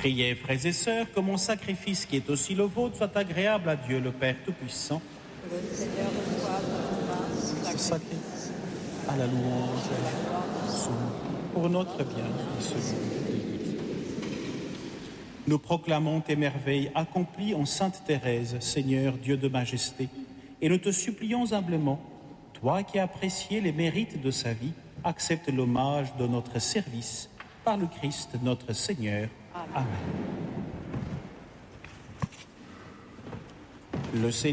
Priez, frères et sœurs, que mon sacrifice qui est aussi le vôtre soit agréable à Dieu le Père Tout-Puissant. Que le Seigneur reçoive de vos mains Ce sacrifice à la louange et à la gloire pour notre bien et celui de Dieu. Nous proclamons tes merveilles accomplies en Sainte Thérèse, Seigneur Dieu de majesté, et nous te supplions humblement, toi qui as apprécié les mérites de sa vie, accepte l'hommage de notre service par le Christ notre Seigneur. Amen. Le Seigneur